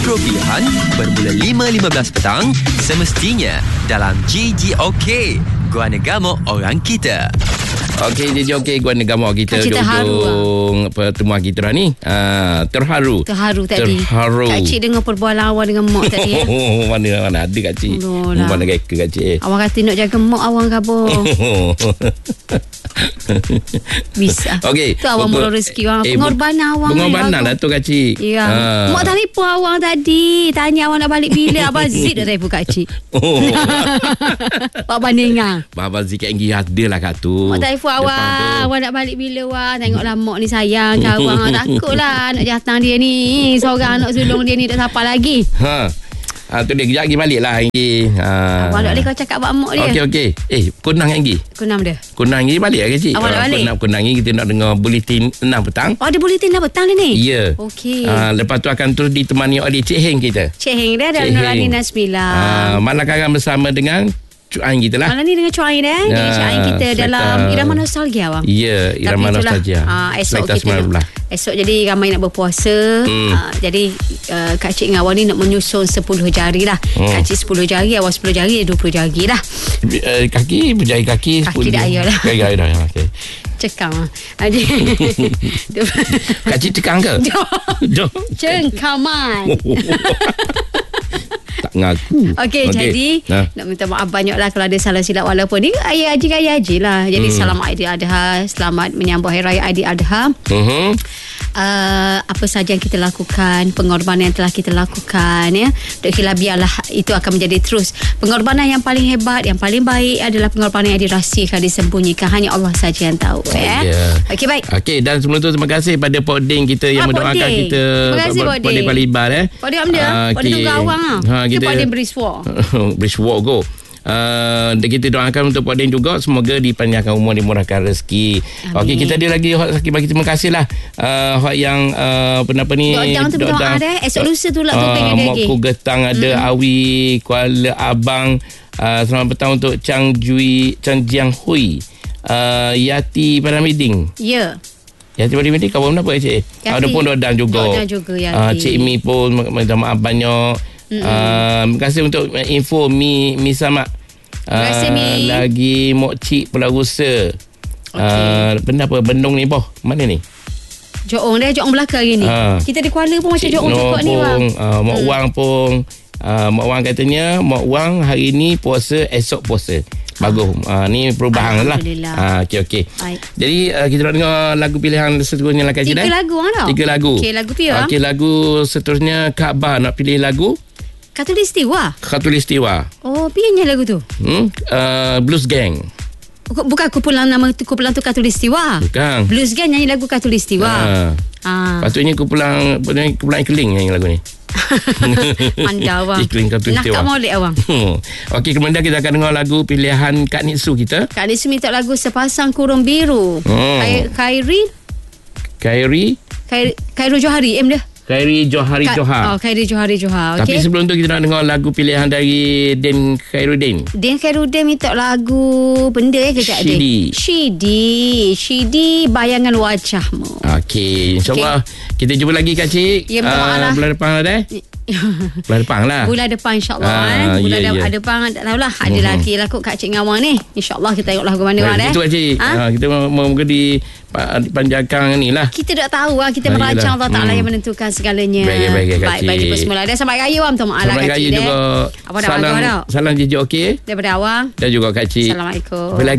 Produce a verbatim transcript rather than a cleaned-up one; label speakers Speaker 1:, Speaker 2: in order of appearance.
Speaker 1: Mikro Pilihan bermula lima lima belas petang semestinya dalam J J OK, Gua Negamo Orang Kita.
Speaker 2: Okey, J J OK, Gua Negamo kita
Speaker 3: Kak
Speaker 2: hujung pertemuan kita ni. Uh, terharu.
Speaker 3: Terharu tadi.
Speaker 2: Terharu.
Speaker 3: Kak Cik dengar perbualan awak dengan mak tadi ya.
Speaker 2: Oh, mana mana ada Kak Cik.
Speaker 3: Alah.
Speaker 2: Mana reka Kak Cik.
Speaker 3: Awak kata nak jaga mak awang ke apa? Bisa.
Speaker 2: Okey.
Speaker 3: Tu awang mula rezeki awang.
Speaker 2: Eh,
Speaker 3: Pengorbanan awang.
Speaker 2: Pengorbanan lah tu Kak Cik.
Speaker 3: Ya.
Speaker 2: Ha.
Speaker 3: Mak telefon awang tadi. Tanya awang nak balik bila. Abang Zid dah telefon Kak Cik.
Speaker 2: Oh.
Speaker 3: Pak bandingan.
Speaker 2: Baba Zid kat Enggi ada lah Kak tu.
Speaker 3: Mak telefon awang. Awang nak balik bila awang. Tengoklah mak ni sayang ke awang. Takutlah nak jatang dia ni. Seorang anak sulung dia ni tak siapa lagi.
Speaker 2: Ha. Ah, tu dia kejap lagi balik lah Enggi. Ha.
Speaker 3: Awang tak boleh kau cakap buat mak dia.
Speaker 2: Okey okey. Eh, kunang Enggi.
Speaker 3: Kunam dia.
Speaker 2: Kunang Enggi balik lah Kak Cik.
Speaker 3: Awak nak balik?
Speaker 2: Kunang, kunang Enggi kita nak dengar bulletin enam petang.
Speaker 3: Oh, ada bulletin dah petang dia ni?
Speaker 2: Ya.
Speaker 3: Okey.
Speaker 2: Ah, lepas tu akan terus ditemani oleh Cik Heng kita.
Speaker 3: Cik Heng dia dan
Speaker 2: Cik
Speaker 3: Nurani
Speaker 2: Heng.
Speaker 3: Nasmila.
Speaker 2: Ah, malam akan bersama dengan Cuk Ain kita lah.
Speaker 3: Malam ni dengan Cik Ain eh. Dengan Cik Ain kita
Speaker 2: selekta-
Speaker 3: dalam irama nostalgia bang.
Speaker 2: Ya, irama
Speaker 3: Tapi itulah,
Speaker 2: nostalgia.
Speaker 3: ah, esok
Speaker 2: Selekta
Speaker 3: kita
Speaker 2: sembilan belas.
Speaker 3: Esok jadi ramai nak berpuasa.
Speaker 2: Hmm.
Speaker 3: Ah, jadi uh, Kak Cik dengan awak ni nak menyusun sepuluh jari lah.
Speaker 2: Hmm.
Speaker 3: Kak Cik sepuluh jari, awak sepuluh jari, dua puluh jari lah.
Speaker 2: Uh, kaki, berjari kaki.
Speaker 3: Kaki dah ayah lah.
Speaker 2: Kaki dah ayah. Okey.
Speaker 3: Cekang lah. Jadi
Speaker 2: Kak Cik tekan ke? Jom.
Speaker 3: Cengkaman.
Speaker 2: Tak ngaku.
Speaker 3: Okey, okay. Jadi
Speaker 2: nah.
Speaker 3: nak minta maaf banyak lah kalau ada salah silap, walaupun ni ayah haji raya haji lah. Jadi hmm. selamat Aidil-Adha, selamat menyambut Hari Raya Aidil-Adha.
Speaker 2: Uh-huh.
Speaker 3: Uh, apa saja yang kita lakukan, pengorbanan yang telah kita lakukan ya, Dr. biarlah itu akan menjadi terus. Pengorbanan yang paling hebat, yang paling baik adalah pengorbanan yang dirahsiakan, disembunyikan, hanya Allah saja yang tahu ya.
Speaker 2: Yeah.
Speaker 3: Okey, baik.
Speaker 2: Okey, dan sebelum tu terima kasih pada Pak Ding kita yang
Speaker 3: Ah,
Speaker 2: mendoakan
Speaker 3: Pak Ding.
Speaker 2: kita.
Speaker 3: Terima kasih, Pak
Speaker 2: Pak Ding
Speaker 3: Ding.
Speaker 2: Palibar eh.
Speaker 3: Pak Ding ambil ah. Pak Ding tunggu awang ah.
Speaker 2: Ha,
Speaker 3: Kita
Speaker 2: kita
Speaker 3: Pak Ding beriswa.
Speaker 2: Beriswa go. Uh, dan kita doakan untuk Pak Ding juga, semoga dipanjangkan umur, dimurahkan rezeki. Okey, kita ada lagi hot sakit bagi terima kasih lah uh, hot yang uh, apa ni
Speaker 3: Dodang tu berdoa dah. Esok lusa tu lah tu pengen dia lagi.
Speaker 2: Mokku Getang ada, hmm. Awi Kuala Abang. Uh, selamat petang untuk Chang Jui Chang Jiang Hui, uh, Yati Paramiding.
Speaker 3: Ya.
Speaker 2: Yati Paramiding kawan apa Cik? Ada pun Dodang juga.
Speaker 3: Dodang juga Yati.
Speaker 2: Uh, Cik Mi pun minta maaf banyak. Uh, terima kasih untuk info Mi Mi Samak.
Speaker 3: Terima kasih Mi.
Speaker 2: Lagi Mok Cik Pelarusa. Okay. Uh, benda apa Bendung ni boh? Mana ni?
Speaker 3: Joong dia, Joong belakang hari ni.
Speaker 2: Ha.
Speaker 3: Kita di Kuala pun macam Joong juga ni bang.
Speaker 2: Uh, Mok hmm. Wang pun. Uh, Mok Wang katanya Mok Wang hari ni puasa, esok puasa. Bagus. Ha. Uh, ni perubahan lah. Uh, okey okey. Jadi uh, kita nak dengar lagu pilihan seterusnya lah Kak Cik.
Speaker 3: Tiga lagu kan tau?
Speaker 2: Tiga lagu.
Speaker 3: Okey, lagu pia.
Speaker 2: Okey, lagu seterusnya Kaabah nak pilih lagu
Speaker 3: Khatulistiwa.
Speaker 2: Khatulistiwa.
Speaker 3: Oh, pianya lagu tu?
Speaker 2: Hmm? Uh, Blues Gang.
Speaker 3: Bukan kumpulan nama tu, kumpulan tu Khatulistiwa.
Speaker 2: Bukan.
Speaker 3: Blues Gang nyanyi lagu Khatulistiwa.
Speaker 2: Ha.
Speaker 3: Ha.
Speaker 2: Patutnya kumpulan kumpulan Ikling nyanyi lagu ni.
Speaker 3: Anda awang.
Speaker 2: Ikling Khatulistiwa.
Speaker 3: Nak kat molek awang.
Speaker 2: Okey, kemudian kita akan dengar lagu pilihan Kak Nitsu kita.
Speaker 3: Kak Nitsu minta lagu Sepasang Kurung Biru.
Speaker 2: Hmm.
Speaker 3: Khairi.
Speaker 2: Khairi.
Speaker 3: Khairul Johari, M dia.
Speaker 2: Khairi Johari
Speaker 3: Ka-
Speaker 2: Johar.
Speaker 3: Oh, Khairi Johari Johar.
Speaker 2: Okay. Tapi sebelum tu kita nak dengar lagu pilihan dari Den Khairuddin.
Speaker 3: Den Khairuddin minta lagu benda eh kejap dia.
Speaker 2: Shidi.
Speaker 3: Shidi. Shidi Bayangan Wajahmu.
Speaker 2: Okey, insyaAllah okay. Kita jumpa lagi Kak Cik.
Speaker 3: Ya, uh,
Speaker 2: bulan depan lah dah. Bulan depan lah.
Speaker 3: Bulan depan insyaAllah
Speaker 2: ah,
Speaker 3: eh. Bulan
Speaker 2: yeah, yeah.
Speaker 3: depan tak tahulah. Ada uh-huh. lagi lah kot Kak Cik Ngawang ni. InsyaAllah kita tengok lagu mana
Speaker 2: nah,
Speaker 3: eh.
Speaker 2: Itu Kak Cik. Ha? Ha, kita moga di panjangkan ni lah.
Speaker 3: Kita tak tahu lah. Kita merancang Allah Ta'ala hmm. yang menentukan segalanya.
Speaker 2: Baik, baik, Kak Cik.
Speaker 3: Baik, baik. Semula. Dan selamat raya awang.
Speaker 2: Selamat raya juga.
Speaker 3: Apa dah
Speaker 2: salam, salam J J OK.
Speaker 3: Daripada awang.
Speaker 2: Dan juga Kak Cik.
Speaker 3: Assalamualaikum.